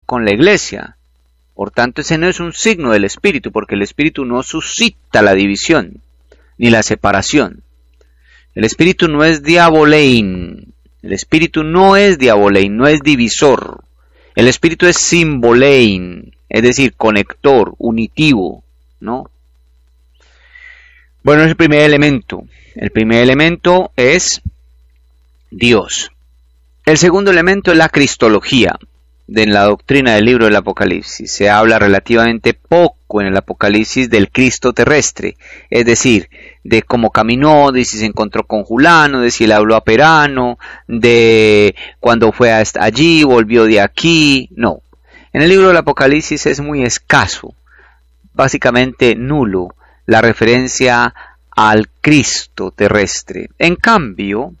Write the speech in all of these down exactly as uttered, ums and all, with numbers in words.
con la iglesia. Por tanto, ese no es un signo del Espíritu, porque el Espíritu no suscita la división ni la separación. El Espíritu no es diabolein. El Espíritu no es diabolein, no es divisor. El Espíritu es simbolein, es decir, conector, unitivo, ¿no? Bueno, es el primer elemento. El primer elemento es Dios. El segundo elemento es la cristología. De la doctrina del libro del Apocalipsis. Se habla relativamente poco en el Apocalipsis del Cristo terrestre, es decir, de cómo caminó, de si se encontró con Julano, de si le habló a Perano, de cuando fue hasta allí, volvió de aquí. No, en el libro del Apocalipsis es muy escaso, básicamente nulo, la referencia al Cristo terrestre. En cambio,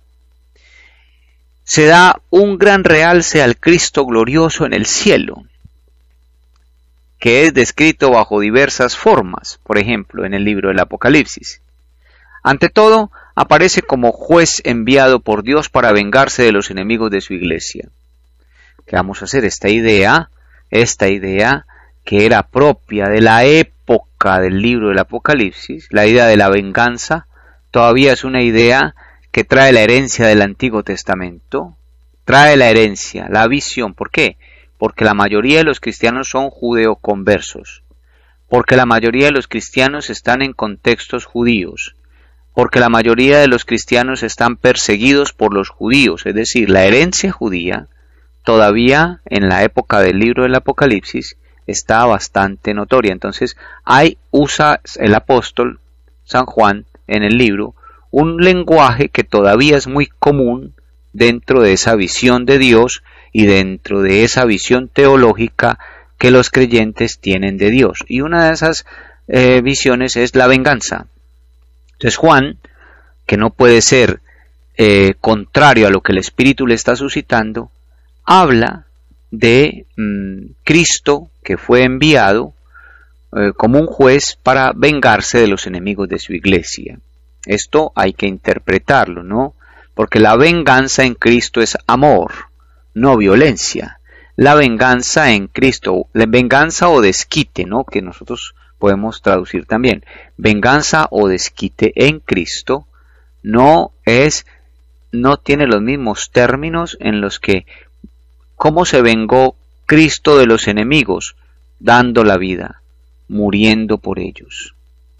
se da un gran realce al Cristo glorioso en el cielo, que es descrito bajo diversas formas, por ejemplo, en el libro del Apocalipsis. Ante todo, aparece como juez enviado por Dios para vengarse de los enemigos de su iglesia. ¿Qué vamos a hacer? Esta idea, esta idea que era propia de la época del libro del Apocalipsis, la idea de la venganza, todavía es una idea que trae la herencia del Antiguo Testamento, trae la herencia, la visión. ¿Por qué? Porque la mayoría de los cristianos son judeoconversos, porque la mayoría de los cristianos están en contextos judíos, porque la mayoría de los cristianos están perseguidos por los judíos, es decir, la herencia judía todavía en la época del libro del Apocalipsis está bastante notoria. Entonces, hay, usa el apóstol San Juan en el libro un lenguaje que todavía es muy común dentro de esa visión de Dios y dentro de esa visión teológica que los creyentes tienen de Dios. Y una de esas eh, visiones es la venganza. Entonces Juan, que no puede ser eh, contrario a lo que el Espíritu le está suscitando, habla de mmm, Cristo que fue enviado eh, como un juez para vengarse de los enemigos de su iglesia. Esto hay que interpretarlo, ¿no? Porque la venganza en Cristo es amor, no violencia. La venganza en Cristo, la venganza o desquite, ¿no? Que nosotros podemos traducir también. Venganza o desquite en Cristo no es, no tiene los mismos términos en los que cómo se vengó Cristo de los enemigos, dando la vida, muriendo por ellos.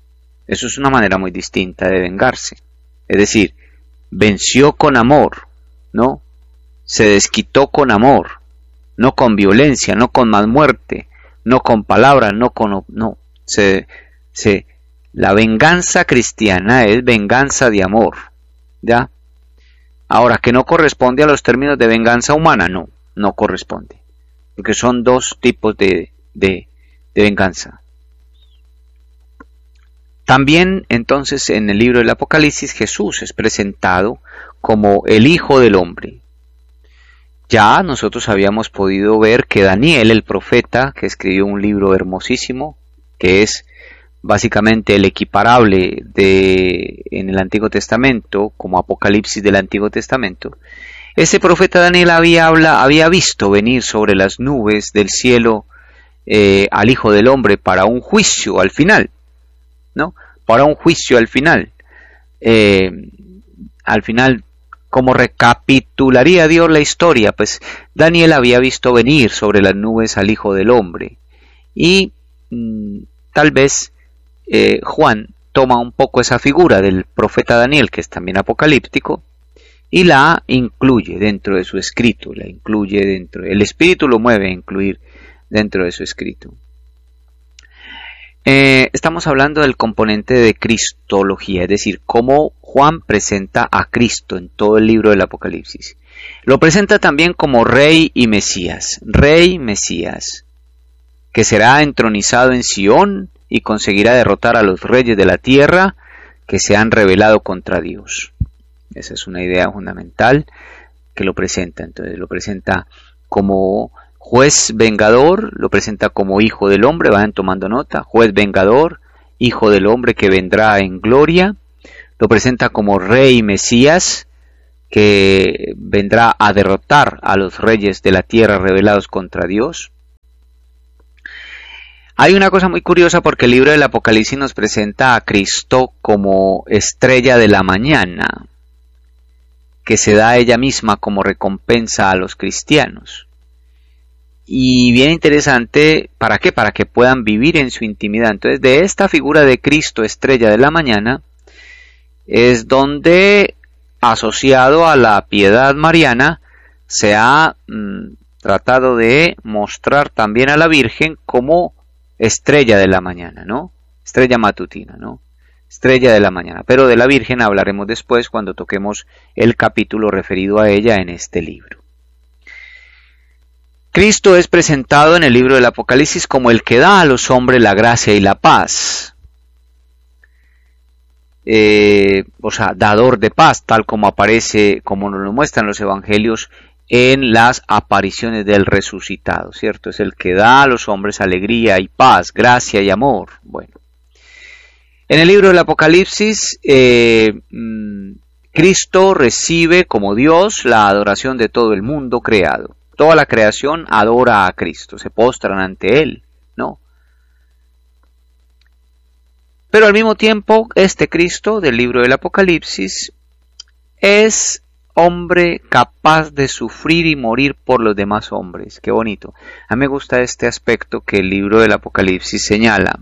Eso es una manera muy distinta de vengarse. Es decir, venció con amor, ¿no? Se desquitó con amor, no con violencia, no con más muerte, no con palabras, no con... no, se, se, la venganza cristiana es venganza de amor, ¿ya? Ahora, que no corresponde a los términos de venganza humana, no, no corresponde, porque son dos tipos de, de, de venganza. También, entonces, en el libro del Apocalipsis, Jesús es presentado como el Hijo del Hombre. Ya nosotros habíamos podido ver que Daniel, el profeta, que escribió un libro hermosísimo, que es básicamente el equiparable de, en el Antiguo Testamento, como Apocalipsis del Antiguo Testamento, ese profeta Daniel había, habla, había visto venir sobre las nubes del cielo eh, al Hijo del Hombre para un juicio al final. ¿No? Para un juicio al final. Eh, al final, ¿cómo recapitularía Dios la historia? Pues Daniel había visto venir sobre las nubes al Hijo del Hombre. Y mmm, tal vez eh, Juan toma un poco esa figura del profeta Daniel, que es también apocalíptico, y la incluye dentro de su escrito. La incluye dentro. El Espíritu lo mueve a incluir dentro de su escrito. Eh, estamos hablando del componente de cristología, es decir, cómo Juan presenta a Cristo en todo el libro del Apocalipsis. Lo presenta también como Rey y Mesías, Rey Mesías, que será entronizado en Sión y conseguirá derrotar a los reyes de la tierra que se han rebelado contra Dios. Esa es una idea fundamental que lo presenta. Entonces lo presenta como juez vengador, lo presenta como Hijo del Hombre, vayan tomando nota, juez vengador, Hijo del Hombre que vendrá en gloria, lo presenta como Rey Mesías, que vendrá a derrotar a los reyes de la tierra rebelados contra Dios, Hay una cosa muy curiosa porque el libro del Apocalipsis nos presenta a Cristo como estrella de la mañana, que se da a ella misma como recompensa a los cristianos. Y bien interesante, ¿para qué? Para que puedan vivir en su intimidad. Entonces, de esta figura de Cristo, estrella de la mañana, es donde, asociado a la piedad mariana, se ha mmm, tratado de mostrar también a la Virgen como estrella de la mañana, ¿no? Estrella matutina, ¿no? Estrella de la mañana. Pero de la Virgen hablaremos después cuando toquemos el capítulo referido a ella en este libro. Cristo es presentado en el libro del Apocalipsis como el que da a los hombres la gracia y la paz. Eh, o sea, dador de paz, tal como aparece, como nos lo muestran los evangelios en las apariciones del resucitado, ¿cierto? Es el que da a los hombres alegría y paz, gracia y amor. Bueno, en el libro del Apocalipsis, eh, Cristo recibe como Dios la adoración de todo el mundo creado. Toda la creación adora a Cristo, se postran ante Él, ¿no? Pero al mismo tiempo, este Cristo del libro del Apocalipsis es hombre capaz de sufrir y morir por los demás hombres. Qué bonito. A mí me gusta este aspecto que el libro del Apocalipsis señala.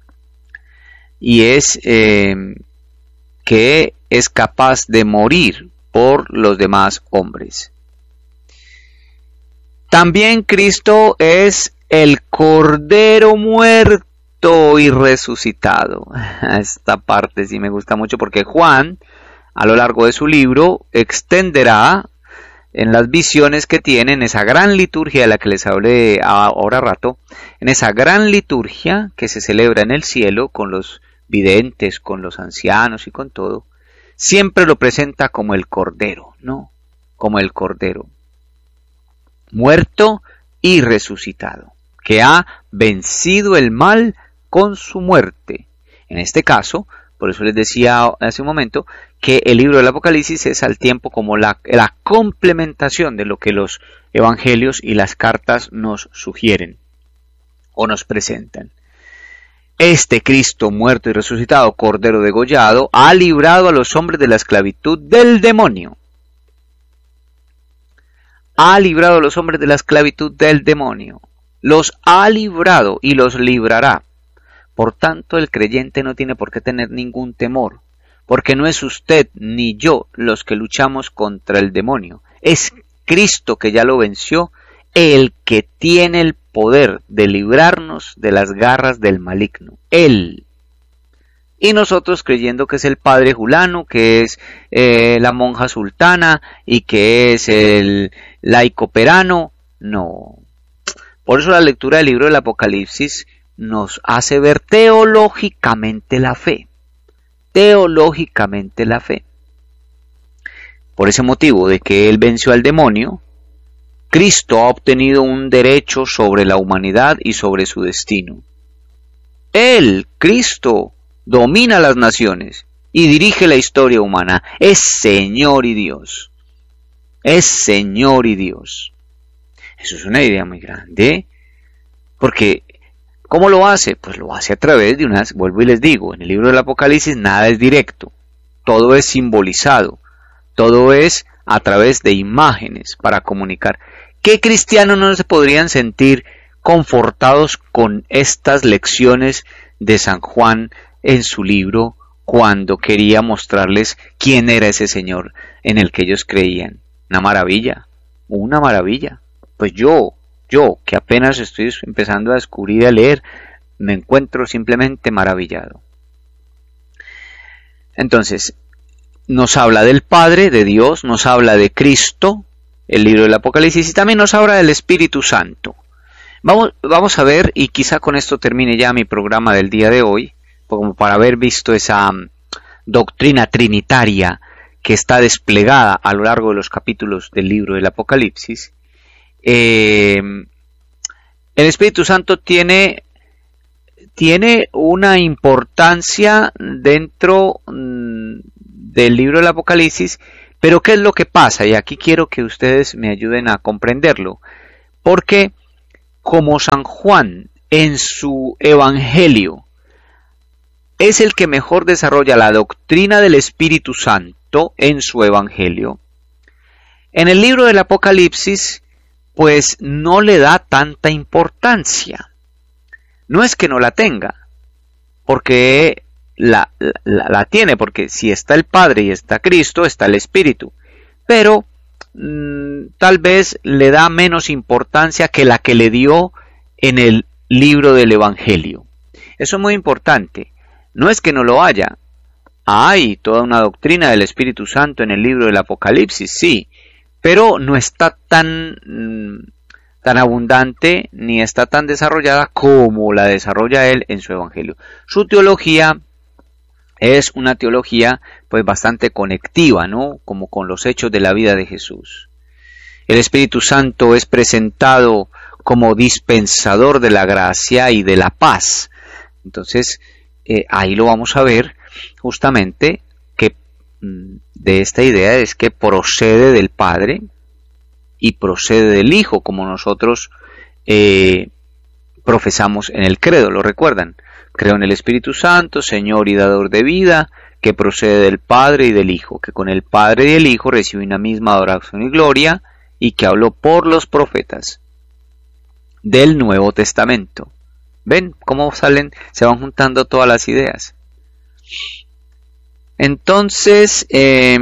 Y es eh, que es capaz de morir por los demás hombres. También Cristo es el Cordero muerto y resucitado. Esta parte sí me gusta mucho porque Juan, a lo largo de su libro, extenderá en las visiones que tiene, en esa gran liturgia de la que les hablé ahora rato, en esa gran liturgia que se celebra en el cielo con los videntes, con los ancianos y con todo, siempre lo presenta como el Cordero, ¿no? Como el Cordero, muerto y resucitado, que ha vencido el mal con su muerte. En este caso, por eso les decía hace un momento, que el libro del Apocalipsis es al tiempo como la, la complementación de lo que los evangelios y las cartas nos sugieren o nos presentan. Este Cristo muerto y resucitado, Cordero degollado, ha librado a los hombres de la esclavitud del demonio. Ha librado a los hombres de la esclavitud del demonio. Los ha librado y los librará. Por tanto, el creyente no tiene por qué tener ningún temor, porque no es usted ni yo los que luchamos contra el demonio. Es Cristo que ya lo venció, el que tiene el poder de librarnos de las garras del maligno. Él. Y nosotros creyendo que es el padre Julano, que es eh, la monja sultana y que es el laico perano, no. Por eso la lectura del libro del Apocalipsis nos hace ver teológicamente la fe. Teológicamente la fe. Por ese motivo de que Él venció al demonio, Cristo ha obtenido un derecho sobre la humanidad y sobre su destino. Él, Cristo, domina las naciones y dirige la historia humana. Es Señor y Dios. Es Señor y Dios. Eso es una idea muy grande, porque ¿cómo lo hace? Pues lo hace a través de unas, vuelvo y les digo, en el libro del Apocalipsis nada es directo, todo es simbolizado, todo es a través de imágenes para comunicar. ¿Qué cristianos no se podrían sentir confortados con estas lecciones de San Juan en su libro cuando quería mostrarles quién era ese Señor en el que ellos creían? Una maravilla, una maravilla. Pues yo, yo, que apenas estoy empezando a descubrir y a leer, me encuentro simplemente maravillado. Entonces, nos habla del Padre, de Dios, nos habla de Cristo, el libro del Apocalipsis, y también nos habla del Espíritu Santo. Vamos, vamos a ver, y quizá con esto termine ya mi programa del día de hoy, como para haber visto esa um, doctrina trinitaria que está desplegada a lo largo de los capítulos del libro del Apocalipsis. Eh, el Espíritu Santo tiene, tiene una importancia dentro mm, del libro del Apocalipsis, pero ¿qué es lo que pasa? Y aquí quiero que ustedes me ayuden a comprenderlo, porque como San Juan en su evangelio es el que mejor desarrolla la doctrina del Espíritu Santo en su evangelio, en el libro del Apocalipsis, pues no le da tanta importancia. No es que no la tenga, porque la, la, la tiene, porque si está el Padre y está Cristo, está el Espíritu. Pero mmm, tal vez le da menos importancia que la que le dio en el libro del Evangelio. Eso es muy importante. No es que no lo haya. Hay toda una doctrina del Espíritu Santo en el libro del Apocalipsis, sí, pero no está tan, tan abundante ni está tan desarrollada como la desarrolla él en su Evangelio. Su teología es una teología pues bastante conectiva, ¿no? Como con los hechos de la vida de Jesús. El Espíritu Santo es presentado como dispensador de la gracia y de la paz. Entonces, eh, ahí lo vamos a ver justamente, que mmm, de esta idea es que procede del Padre y procede del Hijo, como nosotros eh, profesamos en el credo, ¿lo recuerdan? Creo en el Espíritu Santo, Señor y dador de vida, que procede del Padre y del Hijo, que con el Padre y el Hijo recibe una misma adoración y gloria, y que habló por los profetas del Nuevo Testamento. ¿Ven cómo salen, se van juntando todas las ideas? Entonces, eh,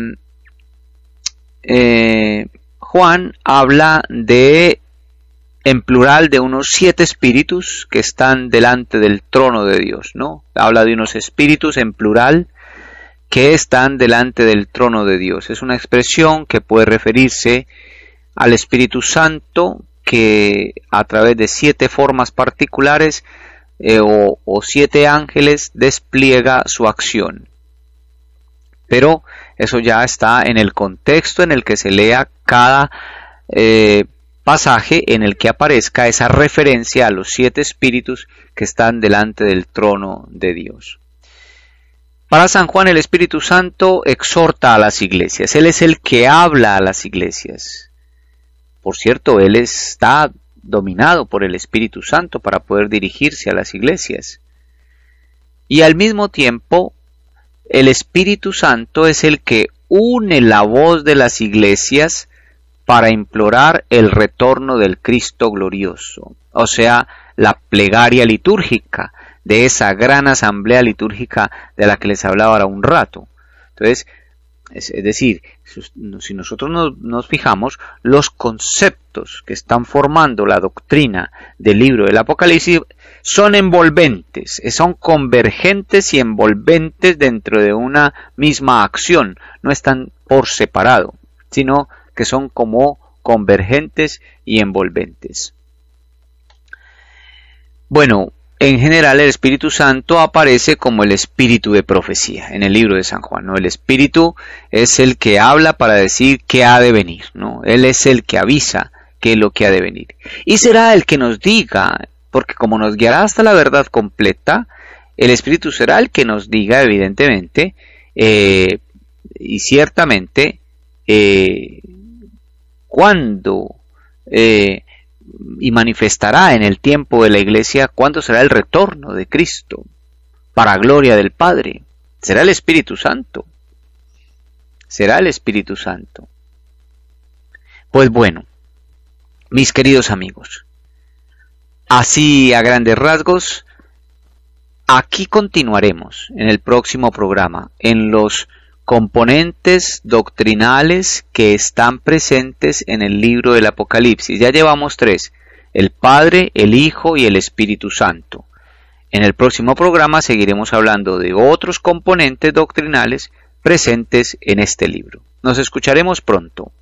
eh, Juan habla de, en plural, de unos siete espíritus que están delante del trono de Dios, ¿no? Habla de unos espíritus en plural que están delante del trono de Dios. Es una expresión que puede referirse al Espíritu Santo, que a través de siete formas particulares eh, o, o siete ángeles despliega su acción. Pero eso ya está en el contexto en el que se lea cada eh, pasaje en el que aparezca esa referencia a los siete espíritus que están delante del trono de Dios. Para San Juan, el Espíritu Santo exhorta a las iglesias. Él es el que habla a las iglesias. Por cierto, él está dominado por el Espíritu Santo para poder dirigirse a las iglesias. Y al mismo tiempo, el Espíritu Santo es el que une la voz de las iglesias para implorar el retorno del Cristo glorioso, o sea, la plegaria litúrgica de esa gran asamblea litúrgica de la que les hablaba ahora un rato. Entonces, es, es decir, si nosotros nos, nos fijamos, los conceptos que están formando la doctrina del libro del Apocalipsis son envolventes, son convergentes y envolventes dentro de una misma acción, no están por separado, sino que son como convergentes y envolventes. Bueno, en general el Espíritu Santo aparece como el espíritu de profecía en el libro de San Juan, ¿no? El Espíritu es el que habla para decir qué ha de venir, ¿no? Él es el que avisa qué es lo que ha de venir. Y será el que nos diga, porque como nos guiará hasta la verdad completa, el Espíritu será el que nos diga, evidentemente, eh, y ciertamente, eh, cuándo eh, y manifestará en el tiempo de la iglesia cuándo será el retorno de Cristo para gloria del Padre. Será el Espíritu Santo. Será el Espíritu Santo. Pues bueno, mis queridos amigos, así a grandes rasgos, aquí continuaremos en el próximo programa en los componentes doctrinales que están presentes en el libro del Apocalipsis. Ya llevamos tres: el Padre, el Hijo y el Espíritu Santo. En el próximo programa seguiremos hablando de otros componentes doctrinales presentes en este libro. Nos escucharemos pronto.